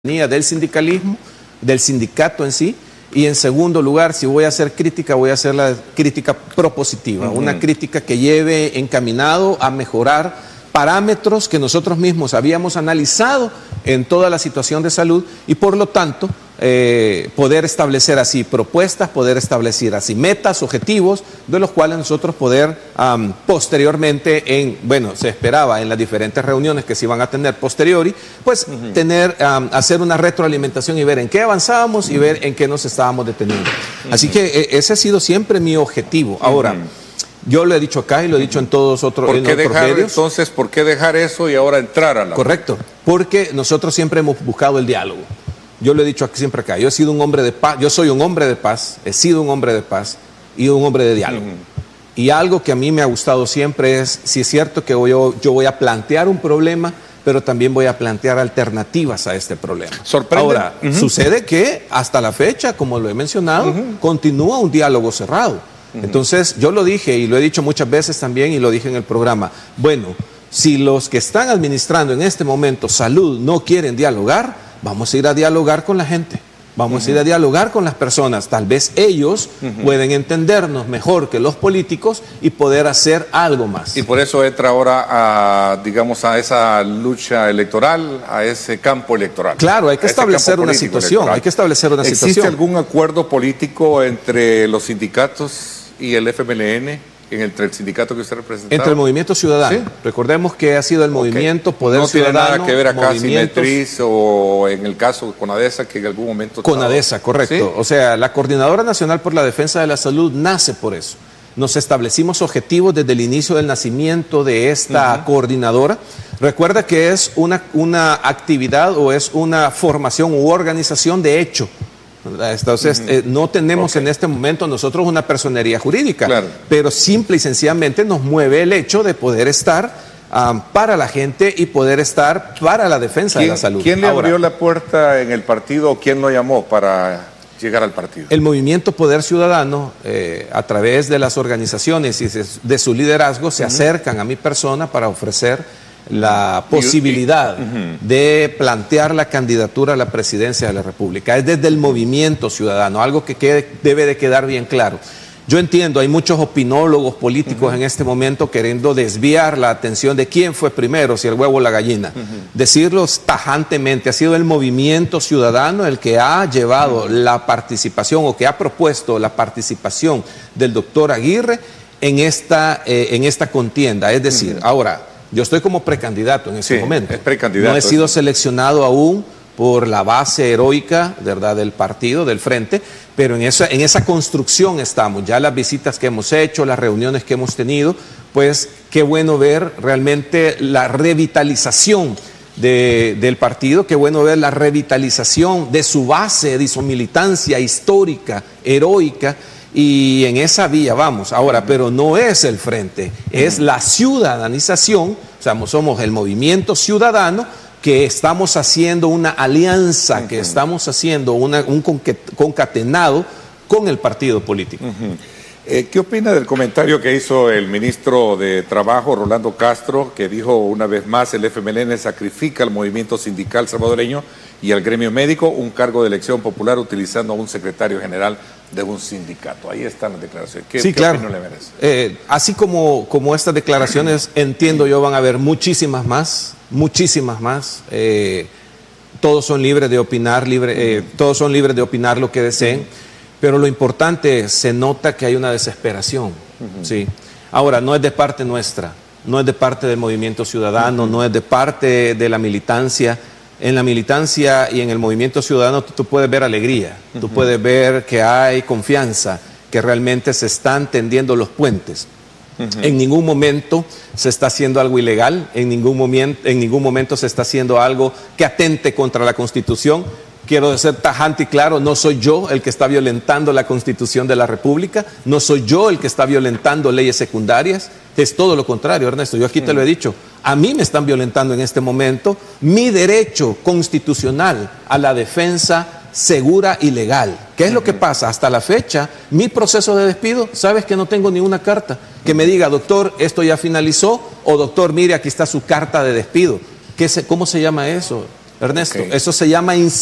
del sindicalismo, del sindicato en sí, y en segundo lugar, si voy a hacer crítica, voy a hacer la crítica propositiva, una crítica que lleve encaminado a mejorar parámetros que nosotros mismos habíamos analizado en toda la situación de salud y por lo tanto poder establecer así propuestas, poder establecer así metas, objetivos, de los cuales nosotros poder posteriormente, se esperaba en las diferentes reuniones que se iban a tener posteriori, pues hacer una retroalimentación y ver en qué avanzábamos y ver en qué nos estábamos deteniendo. Así que ese ha sido siempre mi objetivo. Ahora, yo lo he dicho acá y lo he dicho en todos otros medios. Entonces, ¿por qué dejar eso y ahora entrar a la... Correcto, porque nosotros siempre hemos buscado el diálogo. Yo lo he dicho siempre acá, yo he sido un hombre de paz, yo soy un hombre de paz, he sido un hombre de paz y un hombre de diálogo. Y algo que a mí me ha gustado siempre es, si es cierto que yo voy a plantear un problema, pero también voy a plantear alternativas a este problema. ¿Sorprende? Ahora, sucede que hasta la fecha, como lo he mencionado, continúa un diálogo cerrado. Entonces, yo lo dije y lo he dicho muchas veces también y lo dije en el programa. Bueno, si los que están administrando en este momento salud no quieren dialogar, vamos a ir a dialogar con la gente. Vamos a ir a dialogar con las personas. Tal vez ellos pueden entendernos mejor que los políticos y poder hacer algo más. Y por eso entra ahora a esa lucha electoral, a ese campo electoral. Claro, hay que establecer una situación. Hay que establecer una situación. ¿Existe algún acuerdo político entre los sindicatos y el FMLN? Entre el sindicato que usted representaba. Entre el Movimiento Ciudadano. ¿Sí? Recordemos que ha sido el movimiento Poder Ciudadano. No tiene nada que ver acá Simetriz o en el caso de CONADESA, que en algún momento... CONADESA, correcto. ¿Sí? O sea, la Coordinadora Nacional por la Defensa de la Salud nace por eso. Nos establecimos objetivos desde el inicio del nacimiento de esta coordinadora. Recuerda que es una actividad o es una formación u organización de hecho. Entonces, no tenemos en este momento nosotros una personería jurídica, pero simple y sencillamente nos mueve el hecho de poder estar para la gente y poder estar para la defensa de la salud. ¿Quién le abrió la puerta en el partido o quién lo llamó para llegar al partido? El Movimiento Poder Ciudadano, a través de las organizaciones y de su liderazgo, se acercan a mi persona para ofrecer la posibilidad de plantear la candidatura a la presidencia de la República. Es desde el Movimiento Ciudadano, algo que debe de quedar bien claro. Yo entiendo, hay muchos opinólogos políticos en este momento queriendo desviar la atención de quién fue primero, si el huevo o la gallina. Decirlo tajantemente, ha sido el Movimiento Ciudadano el que ha llevado la participación o que ha propuesto la participación del doctor Aguirre en esta contienda. Es decir, ahora... Yo estoy como precandidato en ese momento. Es precandidato. No he sido seleccionado aún por la base heroica, ¿verdad?, del partido, del frente, pero en esa construcción estamos. Ya las visitas que hemos hecho, las reuniones que hemos tenido, pues qué bueno ver realmente la revitalización del partido, qué bueno ver la revitalización de su base, de su militancia histórica, heroica. Y en esa vía vamos. Ahora, pero no es el frente, es la ciudadanización, o sea, somos el Movimiento Ciudadano que estamos haciendo una alianza, que estamos haciendo un concatenado con el partido político. ¿Qué opina del comentario que hizo el ministro de Trabajo, Rolando Castro, que dijo una vez más el FMLN sacrifica al movimiento sindical salvadoreño y al gremio médico un cargo de elección popular utilizando a un secretario general de un sindicato? Ahí están las declaraciones. ¿Qué opinión le merece? Así como estas declaraciones, entiendo yo, van a haber muchísimas más. Todos son libres de opinar, todos son libres de opinar lo que deseen. Pero lo importante es, se nota que hay una desesperación. ¿Sí? Ahora, no es de parte nuestra, no es de parte del Movimiento Ciudadano, no es de parte de la militancia. En la militancia y en el Movimiento Ciudadano tú puedes ver alegría, tú puedes ver que hay confianza, que realmente se están tendiendo los puentes. En ningún momento se está haciendo algo ilegal, en ningún momento se está haciendo algo que atente contra la Constitución. Quiero ser tajante y claro, no soy yo el que está violentando la Constitución de la República, no soy yo el que está violentando leyes secundarias, es todo lo contrario, Ernesto, yo aquí te lo he dicho, a mí me están violentando en este momento mi derecho constitucional a la defensa segura y legal. ¿Qué es lo que pasa? Hasta la fecha, mi proceso de despido, sabes que no tengo ni una carta que me diga, doctor, esto ya finalizó, o doctor, mire, aquí está su carta de despido. ¿Cómo se llama eso? Ernesto. Ok. Eso se llama